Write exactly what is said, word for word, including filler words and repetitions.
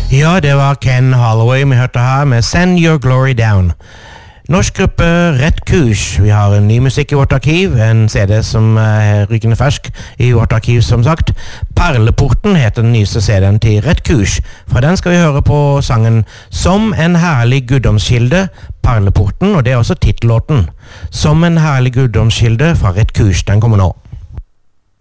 Ja, det var Ken Holloway vi hørte her med Send Your Glory Down. Norsk gruppe Rett Kurs. Vi har en ny musikk i vårt arkiv, en C D som er rykende fersk i vårt arkiv som sagt. Perleporten heter den nyeste C D-en til Rett Kurs. Fra den skal vi høre på sangen Som en herlig guddomskilde, Perleporten, og det er også titellåten. Som en herlig guddomskilde fra Rett Kurs, den kommer nå.